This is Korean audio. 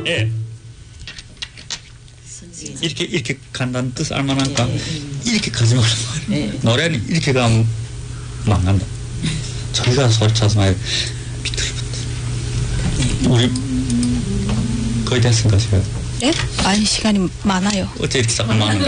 예. 이렇게 간다는 뜻 알만한가? 이렇게 가지 말란 말이야. 노래는 이렇게 가면 망한다. 저기 가서 소리 쳐서 말이야. 비틀비틀. 우리 거의 됐습니까, 시간? 네? 아니, 시간이 많아요. 어째 이렇게 자꾸 많은